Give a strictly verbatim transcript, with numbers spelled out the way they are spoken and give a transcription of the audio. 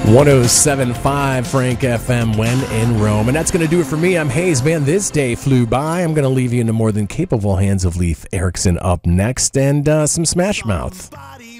one oh seven point five Frank F M, when in Rome. And that's going to do it for me. I'm Hayes. Man, this day flew by. I'm going to leave you in the more than capable hands of Leif Erikson up next, and uh, some Smash Mouth.